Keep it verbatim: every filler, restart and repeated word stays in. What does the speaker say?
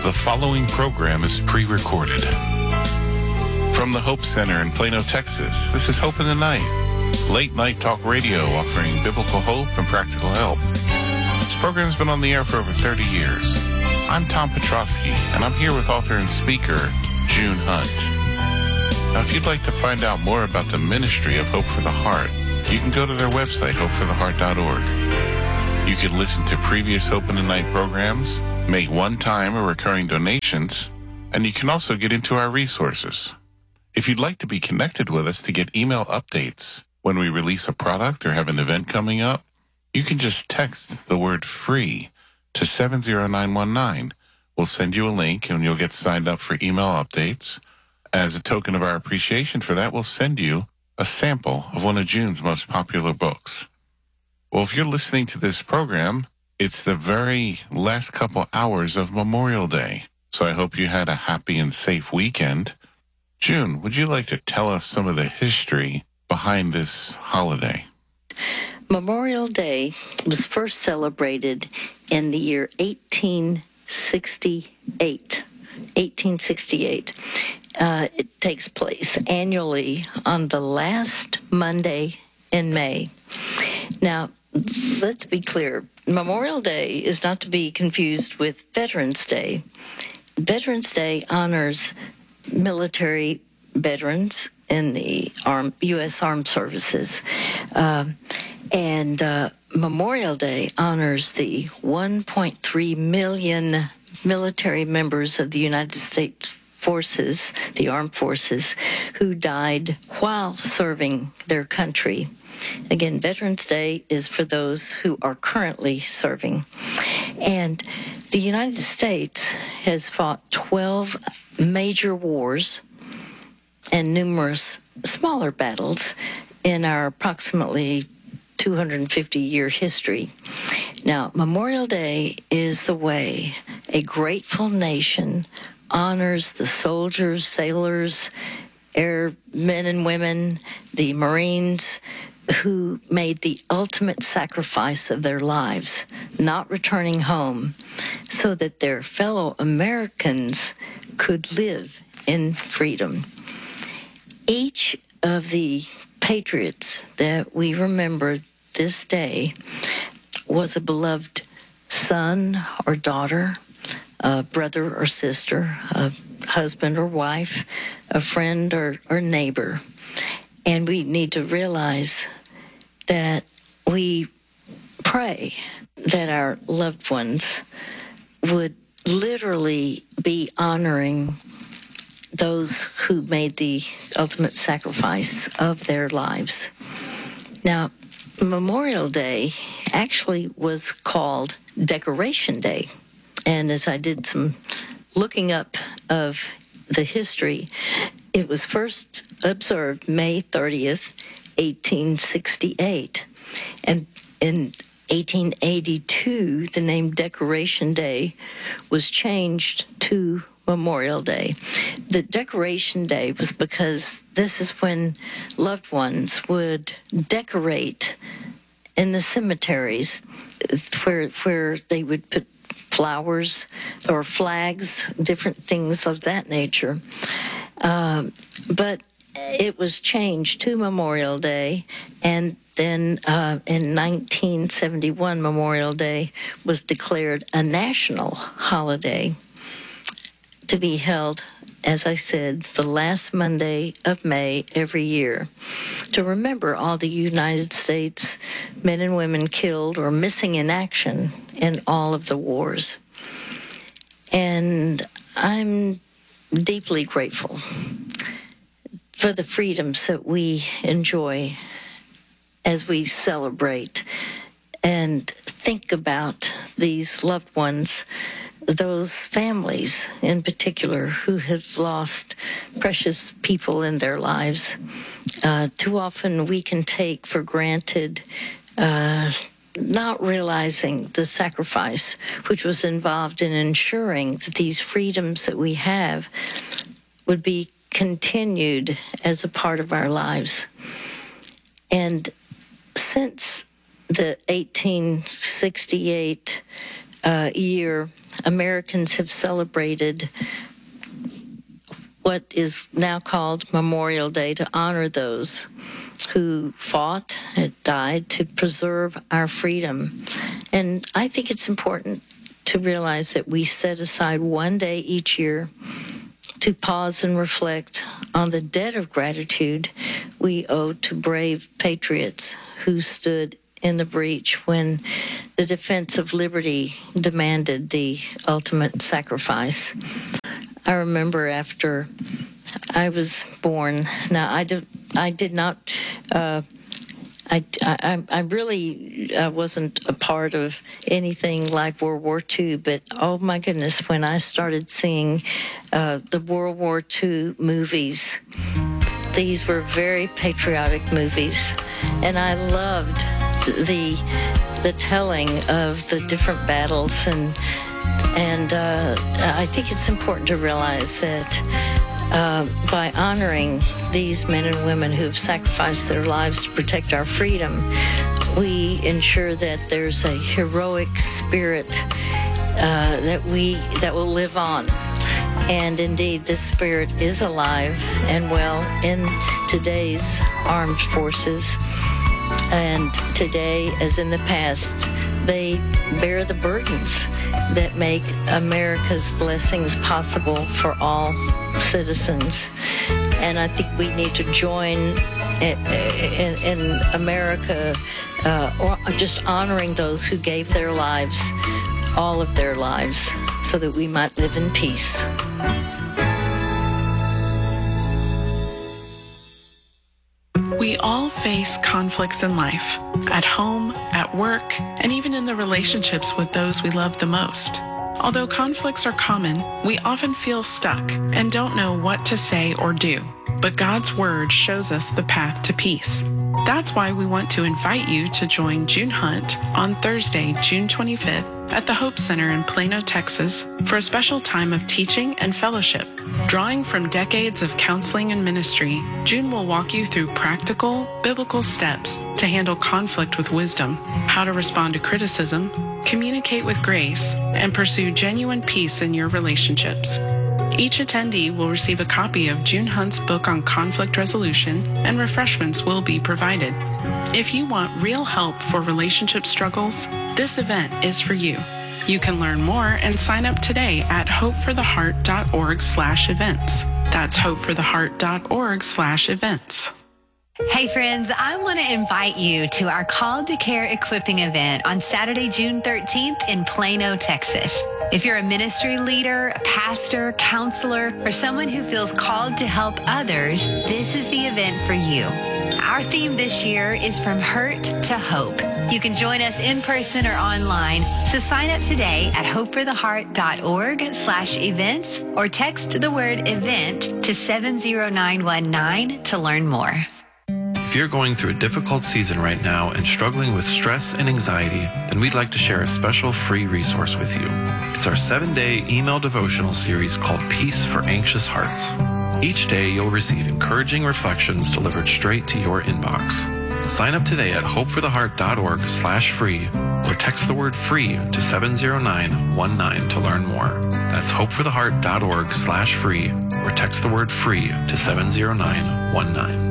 The following program is pre-recorded. From the Hope Center in Plano, Texas, this is Hope in the Night, late night talk radio offering biblical hope and practical help. This program's been on the air for over thirty years. I'm Tom Petrosky, and I'm here with author and speaker June Hunt. Now, if you'd like to find out more about the ministry of Hope for the Heart, you can go to their website, hope for the heart dot org. You can listen to previous Hope in the Night programs, make one-time or recurring donations, and you can also get into our resources. If you'd like to be connected with us to get email updates when we release a product or have an event coming up, you can just text the word FREE to seven zero nine one nine. We'll send you a link and you'll get signed up for email updates. As a token of our appreciation for that, we'll send you a sample of one of June's most popular books. Well, if you're listening to this program, it's the very last couple hours of Memorial Day, so I hope you had a happy and safe weekend. June, would you like to tell us some of the history behind this holiday? Memorial Day was first celebrated in the year eighteen sixty-eight. eighteen sixty-eight. Uh, it takes place annually on the last Monday in May. Now, let's be clear. Memorial Day is not to be confused with Veterans Day. Veterans Day honors military veterans in the armed, U S Armed Services. Um, and uh, Memorial Day honors the one point three million military members of the United States Forces, the armed forces, who died while serving their country. Again, Veterans Day is for those who are currently serving. And the United States has fought twelve major wars and numerous smaller battles in our approximately two hundred fifty year history. Now, Memorial Day is the way a grateful nation honors the soldiers, sailors, airmen and women, the Marines, who made the ultimate sacrifice of their lives, not returning home, so that their fellow Americans could live in freedom. Each of the patriots that we remember this day was a beloved son or daughter, a brother or sister, a husband or wife, a friend or, or neighbor. And we need to realize that we pray that our loved ones would literally be honoring those who made the ultimate sacrifice of their lives. Now, Memorial Day actually was called Decoration Day. And as I did some looking up of the history, it was first observed May thirtieth, eighteen sixty-eight. And in eighteen eighty-two, the name Decoration Day was changed to Memorial Day. The Decoration Day was because this is when loved ones would decorate in the cemeteries where where they would put flowers or flags, different things of that nature. Um, but it was changed to Memorial Day, and then uh, in nineteen seventy-one, Memorial Day was declared a national holiday to be held, as I said, the last Monday of May every year, to remember all the United States men and women killed or missing in action in all of the wars. And I'm deeply grateful for the freedoms that we enjoy as we celebrate and think about these loved ones, those families in particular who have lost precious people in their lives. Uh, too often we can take for granted uh, not realizing the sacrifice which was involved in ensuring that these freedoms that we have would be continued as a part of our lives. And since the eighteen sixty-eight uh, year Americans have celebrated what is now called Memorial Day to honor those who fought and died to preserve our freedom. And I think it's important to realize that we set aside one day each year to pause and reflect on the debt of gratitude we owe to brave patriots who stood in the breach when the defense of liberty demanded the ultimate sacrifice. I remember after I was born, now I did, I did not, uh, I, I, I really uh, wasn't a part of anything like World War Two, but oh my goodness, when I started seeing uh, the World War Two movies, these were very patriotic movies, and I loved the the telling of the different battles, and and uh, I think it's important to realize that uh, by honoring these men and women who have sacrificed their lives to protect our freedom, we ensure that there's a heroic spirit uh, that we that will live on. And indeed, this spirit is alive and well in today's armed forces. And today, as in the past, they bear the burdens that make America's blessings possible for all citizens. And I think we need to join in, in, in America, uh, or just honoring those who gave their lives, all of their lives, so that we might live in peace. We all face conflicts in life, at home, at work, and even in the relationships with those we love the most. Although conflicts are common, we often feel stuck and don't know what to say or do. But God's Word shows us the path to peace. That's why we want to invite you to join June Hunt on Thursday, June twenty-fifth, at the Hope Center in Plano, Texas, for a special time of teaching and fellowship. Drawing from decades of counseling and ministry, June will walk you through practical, biblical steps to handle conflict with wisdom, how to respond to criticism, communicate with grace, and pursue genuine peace in your relationships. Each attendee will receive a copy of June Hunt's book on conflict resolution, and refreshments will be provided. If you want real help for relationship struggles, this event is for you. You can learn more and sign up today at hopefortheheart.org slash events. That's hopefortheheart.org slash events. Hey friends, I want to invite you to our Called to Care equipping event on Saturday, June thirteenth in Plano, Texas. If you're a ministry leader, a pastor, counselor, or someone who feels called to help others, this is the event for you. Our theme this year is From Hurt to Hope. You can join us in person or online, so sign up today at hopefortheheart.org slash events or text the word event to seven zero nine one nine to learn more. If you're going through a difficult season right now and struggling with stress and anxiety, then we'd like to share a special free resource with you. It's our seven-day email devotional series called Peace for Anxious Hearts. Each day you'll receive encouraging reflections delivered straight to your inbox. Sign up today at hopefortheheart.org slash free or text the word free to seven zero nine one nine to learn more. That's hopefortheheart.org slash free or text the word free to seven zero nine one nine.